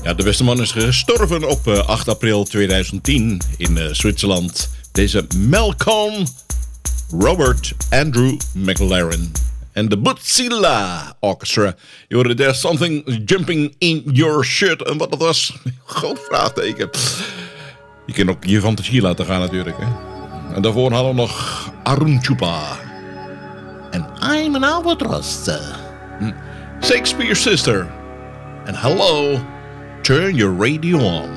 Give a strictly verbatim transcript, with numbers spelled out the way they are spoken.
Ja, de beste man is gestorven op uh, acht april tweeduizend tien in uh, Zwitserland. Deze Malcolm Robert Andrew McLaren. En de Bootsila Orchestra. Je hoorde There's Something Jumping in Your Shirt. En wat dat was? Groot vraagteken. Je kan ook je fantasie laten gaan natuurlijk. Hè? En daarvoor hadden we nog Arun Chupa. En I'm an Albatross. Hm. Shakespeare Sister. En hello, turn your radio on.